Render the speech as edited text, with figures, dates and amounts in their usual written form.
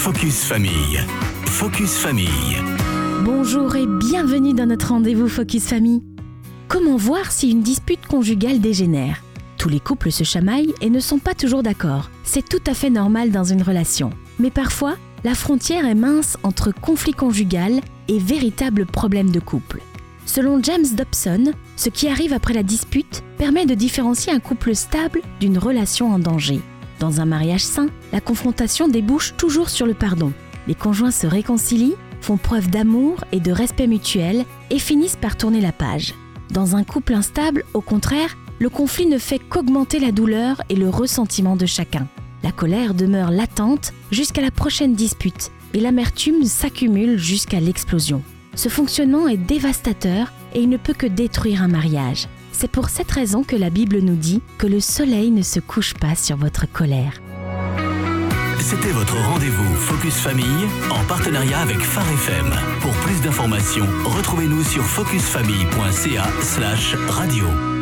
Focus Famille. Focus Famille. Bonjour et bienvenue dans notre rendez-vous Focus Famille. Comment voir si une dispute conjugale dégénère ? Tous les couples se chamaillent et ne sont pas toujours d'accord. C'est tout à fait normal dans une relation. Mais parfois, la frontière est mince entre conflit conjugal et véritable problème de couple. Selon James Dobson, ce qui arrive après la dispute permet de différencier un couple stable d'une relation en danger. Dans un mariage sain, la confrontation débouche toujours sur le pardon. Les conjoints se réconcilient, font preuve d'amour et de respect mutuel et finissent par tourner la page. Dans un couple instable, au contraire, le conflit ne fait qu'augmenter la douleur et le ressentiment de chacun. La colère demeure latente jusqu'à la prochaine dispute et l'amertume s'accumule jusqu'à l'explosion. Ce fonctionnement est dévastateur et il ne peut que détruire un mariage. C'est pour cette raison que la Bible nous dit que le soleil ne se couche pas sur votre colère. C'était votre rendez-vous Focus Famille en partenariat avec Phare FM. Pour plus d'informations, retrouvez-nous sur focusfamille.ca/radio.